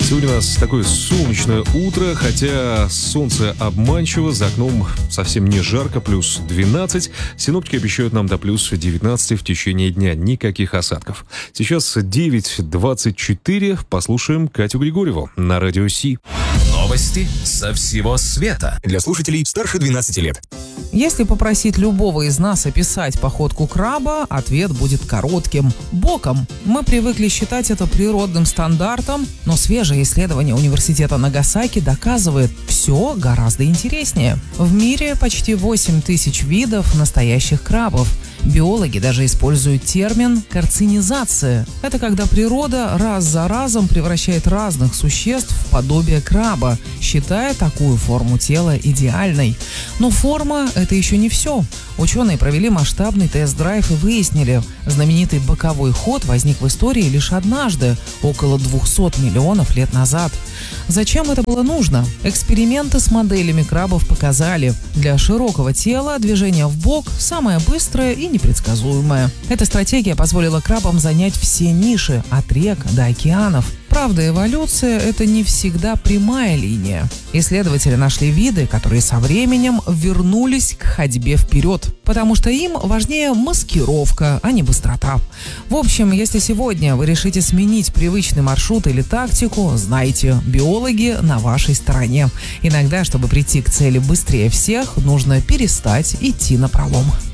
Сегодня у нас такое солнечное утро, хотя солнце обманчиво, за окном совсем не жарко, плюс 12. Синоптики обещают нам до плюс 19 в течение дня, никаких осадков. Сейчас 9:24, послушаем Катю Григорьеву на Радио Си. Новости со всего света для слушателей старше 12 лет. Если попросить любого из нас описать походку краба, ответ будет коротким – боком. Мы привыкли считать это природным стандартом, но свежее исследование университета Нагасаки доказывает – все гораздо интереснее. В мире почти 8 тысяч видов настоящих крабов. Биологи даже используют термин «карцинизация». Это когда природа раз за разом превращает разных существ в подобие краба, считая такую форму тела идеальной. Но форма – это еще не все. Ученые провели масштабный тест-драйв и выяснили, знаменитый боковой ход возник в истории лишь однажды, около 200 миллионов лет назад. Зачем это было нужно? Эксперименты с моделями крабов показали, для широкого тела движение вбок самое быстрое и непредсказуемое. Эта стратегия позволила крабам занять все ниши, от рек до океанов. Правда, эволюция – это не всегда прямая линия. Исследователи нашли виды, которые со временем вернулись к ходьбе вперед, потому что им важнее маскировка, а не быстрота. В общем, если сегодня вы решите сменить привычный маршрут или тактику, знайте, биологи на вашей стороне. Иногда, чтобы прийти к цели быстрее всех, нужно перестать идти напролом.